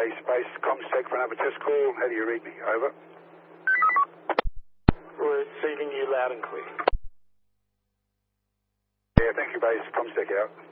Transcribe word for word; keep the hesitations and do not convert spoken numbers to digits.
base. Base, Comsec for another test call. How do you read me? Over. Receiving you loud and clear. Yeah, thank you, base. Comsec out.